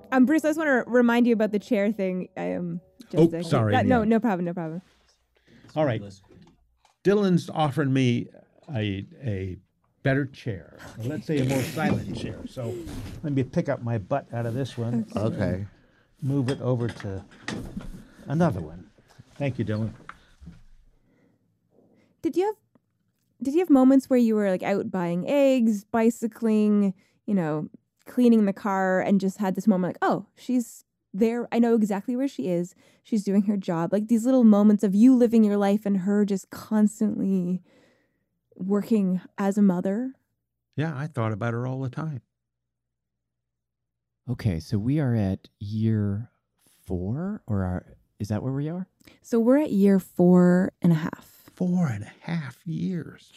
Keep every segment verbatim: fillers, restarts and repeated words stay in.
Um, Bruce, I just want to remind you about the chair thing. I am. Oh, uh, sorry. That, no, yeah. no problem, no problem. All right. Dylan's offering me a a better chair. Or let's say a more silent chair. So let me pick up my butt out of this one. Okay. Move it over to another one. Thank you, Dylan. Did you have did you have moments where you were like out buying eggs, bicycling, you know, cleaning the car, and just had this moment like, oh, she's there. I know exactly where she is. She's doing her job. Like these little moments of you living your life and her just constantly working as a mother. Yeah, I thought about her all the time. Okay, so we are at year four, or are, is that where we are? So we're at year four and a half. Four and a half years.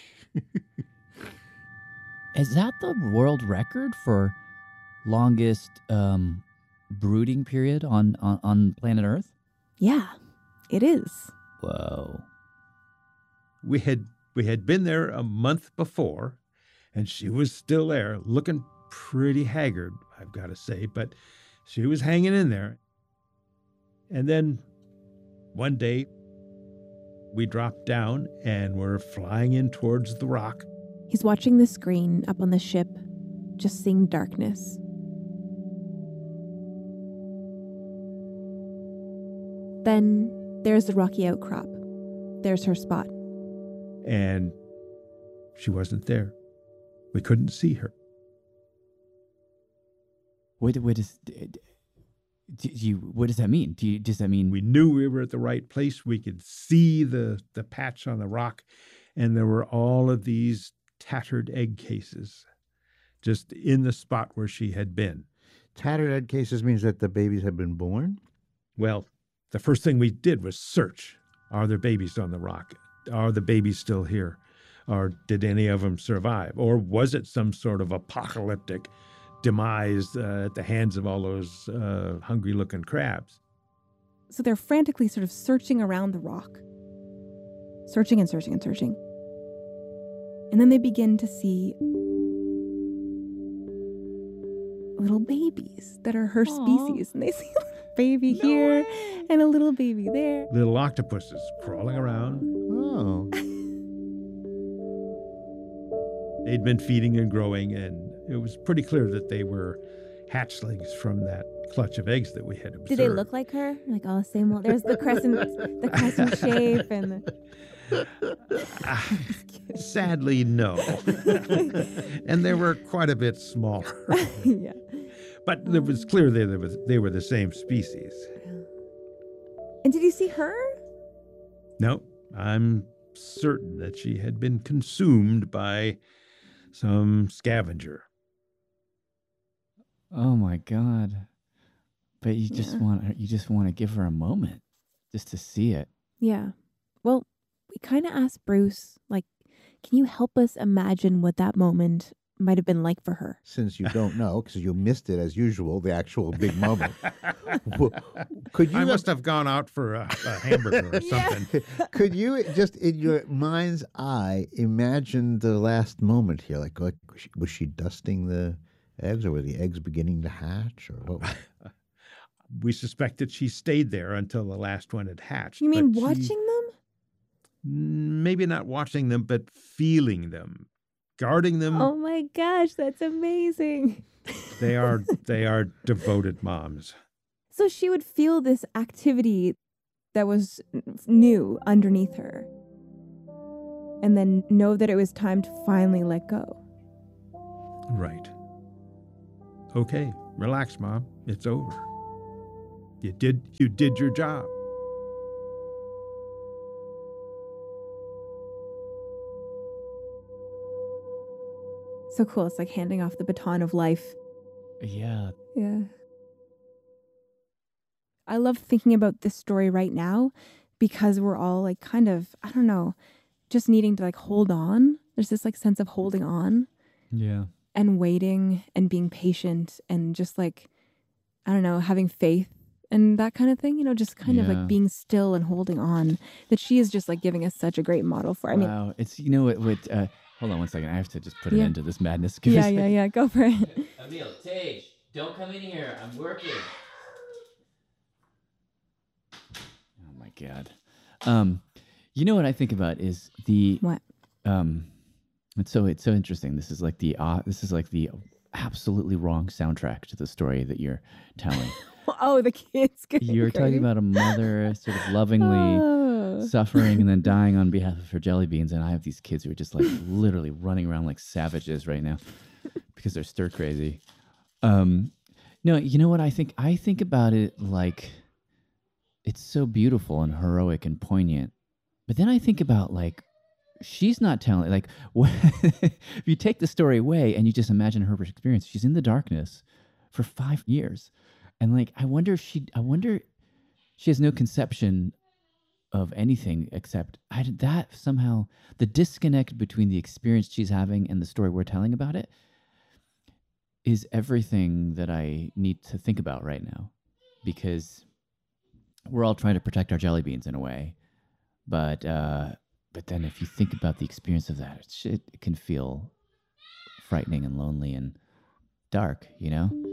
Is that the world record for longest um, brooding period on, on, on planet Earth? Yeah, it is. Whoa. We had we had been there a month before, and she was still there, looking pretty haggard, I've got to say, but she was hanging in there. And then one day, we dropped down and we're flying in towards the rock. He's watching the screen up on the ship, just seeing darkness. Then there's the rocky outcrop. There's her spot. And she wasn't there. We couldn't see her. What, what, is, do you, what does that mean? Do you, does that mean... We knew we were at the right place. We could see the, the patch on the rock, and there were all of these tattered egg cases just in the spot where she had been. Tattered egg cases means that the babies had been born? Well, the first thing we did was search. Are there babies on the rock? Are the babies still here? Or did any of them survive? Or was it some sort of apocalyptic demise uh, at the hands of all those uh, hungry-looking crabs? So they're frantically sort of searching around the rock. Searching and searching and searching. And then they begin to see little babies that are her Aww. species. And they see a little baby no here way. and a little baby there. Little octopuses crawling around. Oh. They'd been feeding and growing, and it was pretty clear that they were hatchlings from that clutch of eggs that we had observed. Did they look like her? Like, oh, same old. There's the crescent, the crescent shape, and the... uh, sadly, no. And they were quite a bit smaller. Yeah. But it was clear they, they, were, they were the same species. And did you see her? No, I'm certain that she had been consumed by some scavenger. Oh my God. But you just Yeah. want you just want to give her a moment just to see it. Yeah. Well, we kind of asked Bruce, like, can you help us imagine what that moment might have been like for her? Since you don't know, because you missed it as usual, the actual big moment. Could you I have, must have gone out for a, a hamburger or something. Could you just, in your mind's eye, imagine the last moment here? Like, like was, she, was she dusting the eggs, or were the eggs beginning to hatch, or what? We suspect that she stayed there until the last one had hatched. You mean but watching she, them? Maybe not watching them, but feeling them, guarding them. Oh my gosh, that's amazing. They are they are devoted moms. So she would feel this activity that was new underneath her, and then know that it was time to finally let go. Right. Okay, relax, Mom. It's over. You did you did your job. So cool. It's like handing off the baton of life. Yeah. Yeah. I love thinking about this story right now because we're all like kind of, I don't know, just needing to like hold on. There's this like sense of holding on. Yeah. And waiting and being patient and just like, I don't know, having faith and that kind of thing, you know, just kind yeah. of like being still and holding on, that she is just like giving us such a great model for. I mean, wow. It's, you know, what, what uh, hold on one second. I have to just put Yeah. it into this madness. yeah, yeah, yeah. Go for it. Emil, Tage, Don't come in here. I'm working. Oh my god. Um, you know what I think about is the What? um, it's so it's so interesting. This is like the uh, this is like the absolutely wrong soundtrack to the story that you're telling. Oh, the kids. Going You're talking crazy. about a mother sort of lovingly Oh. suffering and then dying on behalf of her jelly beans, and I have these kids who are just like literally running around like savages right now because they're stir crazy. Um, no, you know what I think? I think about it like it's so beautiful and heroic and poignant, but then I think about like she's not telling like what, if you take the story away and you just imagine her experience, she's in the darkness for five years, and like I wonder if she, I wonder she has no conception of anything except I, that somehow the disconnect between the experience she's having and the story we're telling about it is everything that I need to think about right now, because we're all trying to protect our jelly beans in a way, but uh, but then if you think about the experience of that, it, it can feel frightening and lonely and dark, you know?